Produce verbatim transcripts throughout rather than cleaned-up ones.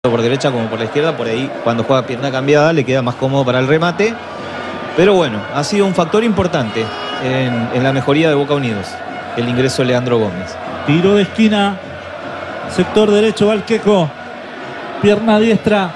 por derecha como por la izquierda, por ahí cuando juega pierna cambiada le queda más cómodo para el remate, pero bueno, ha sido un factor importante en, en la mejoría de Boca Unidos, el ingreso de Leandro Gómez. Tiro de esquina, sector derecho, Valquejo, pierna diestra,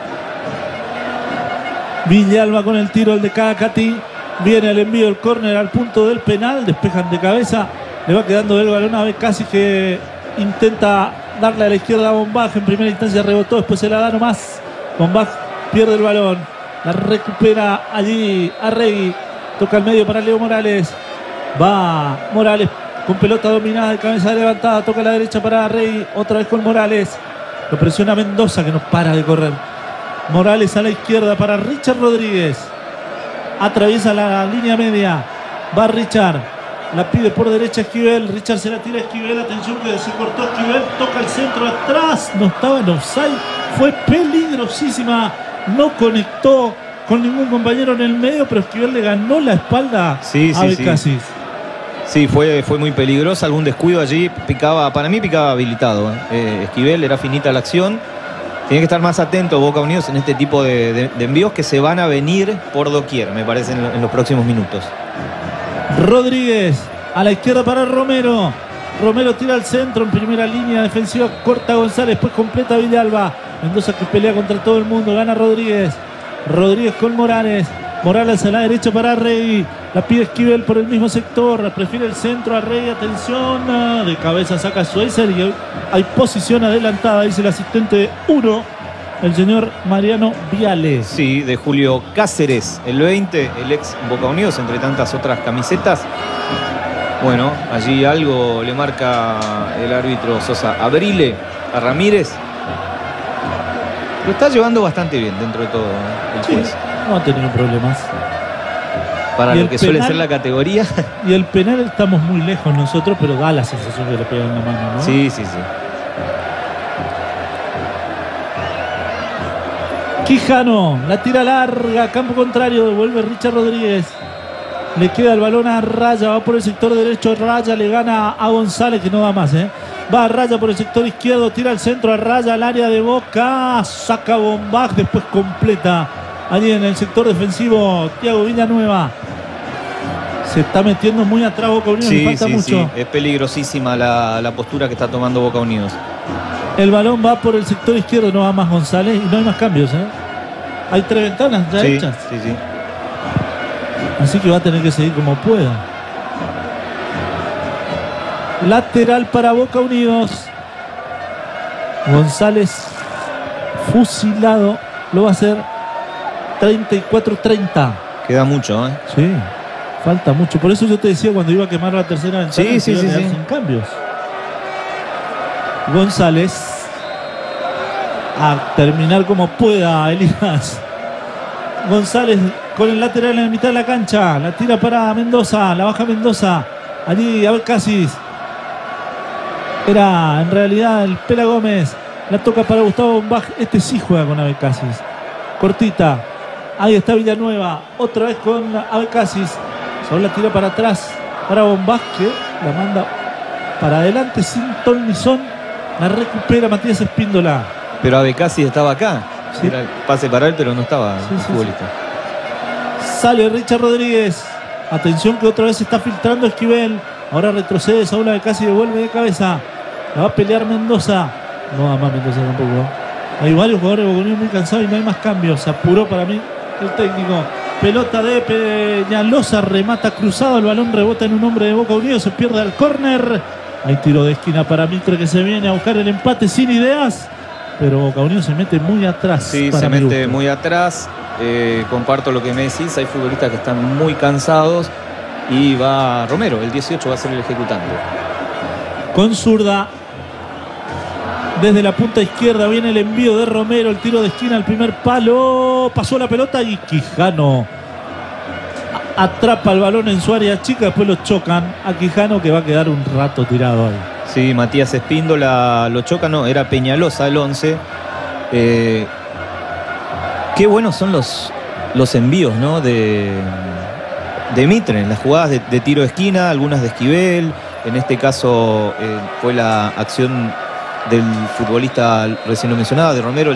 Villalba con el tiro, el de Cacati, viene el envío, el córner al punto del penal, despejan de cabeza, le va quedando el balón a Becassis que intenta darle a la izquierda a Bombaj, en primera instancia rebotó, después se la da nomás, Bombaj pierde el balón, la recupera allí Arregui, toca al medio para Leo Morales, va Morales con pelota dominada de cabeza levantada, toca a la derecha para Arregui, otra vez con Morales, lo presiona Mendoza que no para de correr, Morales a la izquierda para Richard Rodríguez, atraviesa la línea media, va Richard, la pide por derecha Esquivel, Richard se la tira a Esquivel, atención que se cortó Esquivel, toca el centro atrás, no estaba en offside, fue peligrosísima, no conectó con ningún compañero en el medio, pero Esquivel le ganó la espalda sí, a sí, Becassis. Sí, sí fue, fue muy peligrosa, algún descuido allí, picaba, para mí picaba habilitado, eh, Esquivel, era finita la acción, tiene que estar más atento Boca Unidos en este tipo de, de, de envíos que se van a venir por doquier, me parece, en, en los próximos minutos. Rodríguez a la izquierda para Romero. Romero tira al centro en primera línea defensiva. Corta González, después completa Villalba. Mendoza que pelea contra todo el mundo. Gana Rodríguez. Rodríguez con Morales. Morales a la derecha para Arregui. La pide Esquivel por el mismo sector. Prefiere el centro. Arregui, atención. De cabeza saca Schweizer y hay posición adelantada, dice el asistente uno. El señor Mariano Viales. Sí, de Julio Cáceres, el veinte, el ex Boca Unidos, entre tantas otras camisetas. Bueno, allí algo le marca el árbitro Sosa Abrile a Ramírez. Lo está llevando bastante bien dentro de todo, ¿eh? El sí, juez. No ha tenido problemas. Para y lo que penal, suele ser la categoría. Y el penal estamos muy lejos nosotros, pero da la sensación de que le pegan la mano, ¿no? Sí, sí, sí. Quijano, la tira larga, campo contrario, devuelve Richard Rodríguez. Le queda el balón a Raya, va por el sector derecho, Raya le gana a González, que no da más, ¿eh? Va a Raya por el sector izquierdo, tira al centro a Raya, al área de Boca, saca Bombaj, después completa. Allí en el sector defensivo, Thiago Villanueva. Se está metiendo muy atrás Boca Unidos, sí, le falta sí, mucho. Sí. Es peligrosísima la, la postura que está tomando Boca Unidos. El balón va por el sector izquierdo, no va más González y no hay más cambios, ¿eh? Hay tres ventanas ya sí, hechas. Sí, sí. Así que va a tener que seguir como pueda. Lateral para Boca Unidos. González fusilado. Lo va a hacer treinta y cuatro treinta. Queda mucho, ¿eh? Sí, falta mucho. Por eso yo te decía cuando iba a quemar la tercera ventana, sí, sí, sí, sí. sin cambios. González a terminar como pueda, Elías. González con el lateral en la mitad de la cancha, la tira para Mendoza, la baja Mendoza, allí a ver Cassis, era en realidad el Pela Gómez, la toca para Gustavo Bombaj, este sí juega con Abelcasis, cortita, ahí está Villanueva, otra vez con Abelcasis, solo la tira para atrás para Bombaj, que la manda para adelante sin ton ni son, la recupera Matías Espíndola. Pero Abelcasis estaba acá, sí. Era el pase para él, pero no estaba sí, el sí, futbolista. Sí. Sale Richard Rodríguez, atención que otra vez se está filtrando Esquivel, ahora retrocede Saúl Abelcasis, devuelve de cabeza, la va a pelear Mendoza, no da más Mendoza tampoco. Hay varios jugadores de Boca Unidos muy cansados y no hay más cambios, se apuró para mí el técnico. Pelota de Peñalosa, remata cruzado, el balón rebota en un hombre de Boca Unidos, se pierde al córner. Hay tiro de esquina para Mitre que se viene a buscar el empate sin ideas, pero Boca Unidos se mete muy atrás. Sí, se mete muy atrás. Eh, comparto lo que me decís, hay futbolistas que están muy cansados y va Romero, el dieciocho va a ser el ejecutante. Con zurda, desde la punta izquierda viene el envío de Romero, el tiro de esquina al primer palo, pasó la pelota y Quijano atrapa el balón en su área chica, después lo chocan a Quijano que va a quedar un rato tirado ahí. Sí, Matías Espíndola lo choca, no, era Peñalosa el once. Eh, qué buenos son los, los envíos, ¿no? De, de Mitre, las jugadas de, de tiro de esquina, algunas de Esquivel. En este caso eh, fue la acción del futbolista recién lo mencionaba, de Romero.